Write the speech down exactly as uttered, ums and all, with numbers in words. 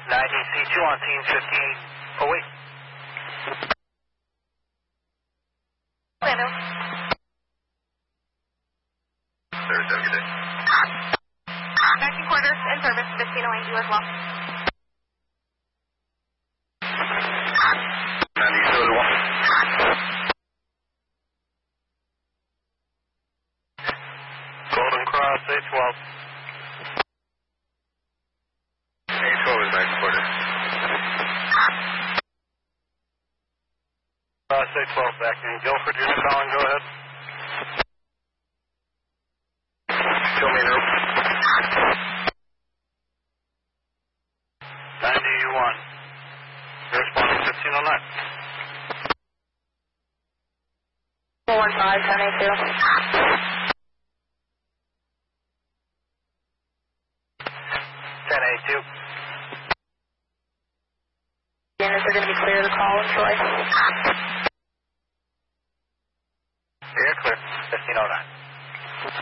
ninety C two on scene fifty-eight. Oh, wait. Orlando. There's W Day. nineteen quarters in service, fifteen oh eight, you as well. ninety Soda one. Golden Cross, A twelve. A twelve is nine quarter. Cross A twelve back in. Guilford, you're calling, go ahead. Show me an rope. ninety-one. You're responding fifteen oh nine. four one five, ten eighty-two. ten eighty-two. Units are going to be clear to call in Troy. You're clear. fifteen oh nine.